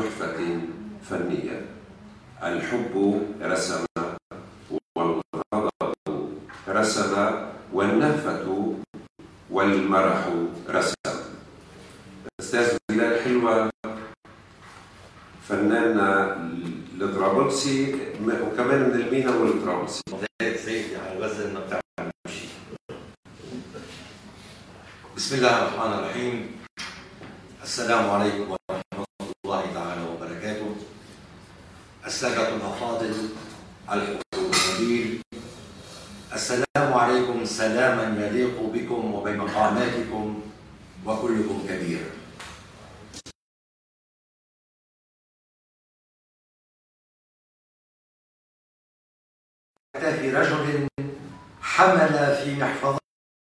تحفة فنية. الحب رسم، والغضب رسم، والنهفة والمرح رسم. أستاذ بلال حلوة فنان الطرابلسي وكمان من المينا والطرابلسي. زيت على الوزن ما بتعمل شيء. بسم الله الرحمن الرحيم. السلام عليكم ورحمة الله تعالى وبركاته. السادة الأفاضل، الحضور النبيل، السلام عليكم سلاما يليق بكم وبمقاماتكم وكلكم كبير. في رجل حمل في محفظته